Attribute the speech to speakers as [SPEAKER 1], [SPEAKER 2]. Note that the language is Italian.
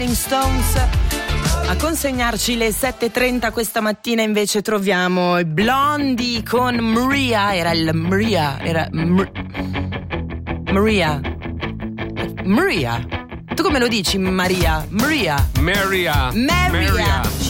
[SPEAKER 1] Stones. A consegnarci le 7:30 questa mattina invece troviamo i Blondie con Maria. Maria. Tu come lo dici, Maria? Maria.